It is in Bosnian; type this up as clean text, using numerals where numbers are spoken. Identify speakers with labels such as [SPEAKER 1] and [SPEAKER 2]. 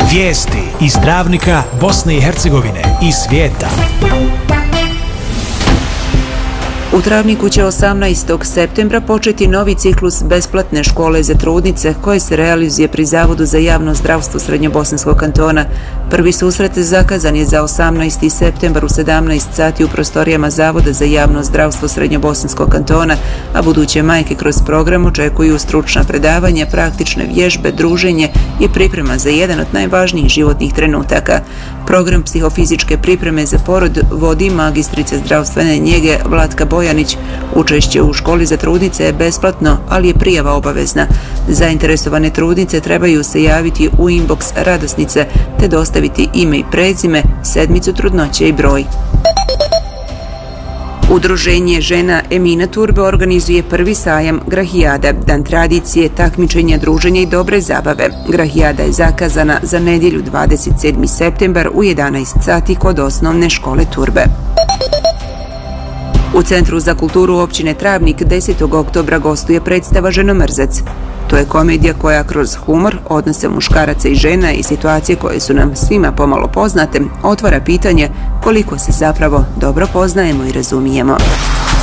[SPEAKER 1] Vijesti iz Travnika, Bosne i Hercegovine i svijeta.
[SPEAKER 2] U Travniku će 18. septembra početi novi ciklus besplatne škole za trudnice koje se realizuje pri Zavodu za javno zdravstvo Srednjobosanskog kantona. Prvi susret zakazan je za 18. septembar u 17 sati u prostorijama Zavoda za javno zdravstvo Srednjobosanskog kantona, a buduće majke kroz program očekuju stručna predavanja, praktične vježbe, druženje i priprema za jedan od najvažnijih životnih trenutaka. Program psihofizičke pripreme za porod vodi magistrica zdravstvene njege Vlatka Bojanić. Učešće u školi za trudnice je besplatno, ali je prijava obavezna. Zainteresovane trudnice trebaju se javiti u inbox Radosnice te dostaviti ime i prezime, sedmicu trudnoće i broj. Udruženje žena Emina Turbe organizuje prvi sajam Grahijada, dan tradicije, takmičenja, druženja i dobre zabave. Grahijada je zakazana za nedjelju 27. septembar u 11 sati kod osnovne škole Turbe. U Centru za kulturu općine Travnik 10. oktobra gostuje predstava Ženomrzac. To je komedija koja kroz humor, odnose muškaraca i žena i situacije koje su nam svima pomalo poznate, otvara pitanje koliko se zapravo dobro poznajemo i razumijemo.